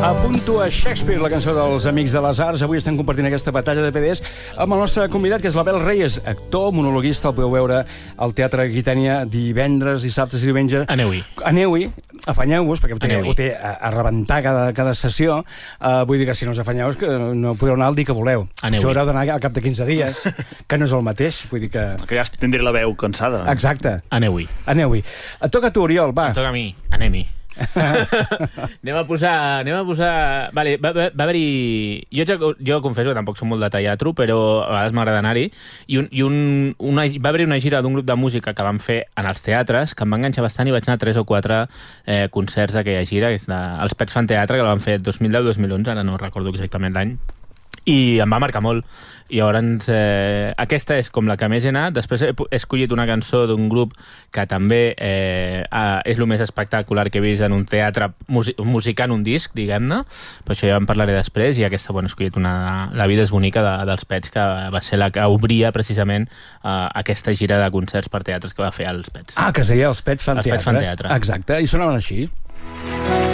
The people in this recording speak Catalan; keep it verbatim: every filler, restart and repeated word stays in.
Apunto a Shakespeare, la cançó dels Amics de les Arts. Avui estem compartint aquesta batalla de P Ds amb el nostre convidat, que és l'Abel Reyes, actor, monologuista. El podeu veure al Teatre Aquitània divendres, dissabtes i diumenges. Aneu-hi. Aneu-hi, afanyeu-vos, perquè ho té, Aneu-hi. ho té a, a rebentar cada, cada sessió. Uh, vull dir que si no us afanyeu, és que no podeu anar el dia que voleu. Aneu-hi. Això haureu d'anar al cap de quinze dies, que no és el mateix. Vull dir que... Que ja tindré la veu cansada. Exacte. Aneu-hi. Aneu-hi. Et toca a tu, Oriol, va. Em toca a mi. Anem-hi. anem a posar... Anem a posar... Vale, va, va, va haver-hi... Jo, jo, jo confesso que tampoc soc molt de teatre, però a vegades m'agrada anar-hi. I, un, i un, una, va haver-hi una gira d'un grup de música que van fer en els teatres, que em va enganxar bastant, i vaig anar a tres o quatre eh, concerts d'aquella gira, que és de, els Pets fan teatre, que la van fer dos mil deu dos mil onze, ara no recordo exactament l'any. I em va marcar molt. I llavors eh, aquesta és com la que més he anat. Després he, he escollit una cançó d'un grup que també eh, és el més espectacular que he vist en un teatre music musicant un disc, diguem-ne, però això ja en parlaré després. I aquesta, bueno, he escollit una, La vida és bonica, de, dels Pets, que va ser la que obria precisament eh, aquesta gira de concerts per teatres que va fer els Pets. Ah, que es deia Els Pets fan Els teatre. Pets fan teatre. Exacte, i sonaven així.